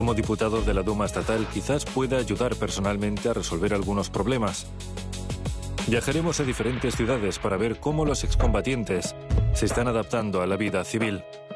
Como diputado de la Duma estatal, quizás pueda ayudar personalmente a resolver algunos problemas. Viajaremos a diferentes ciudades para ver cómo los excombatientes se están adaptando a la vida civil.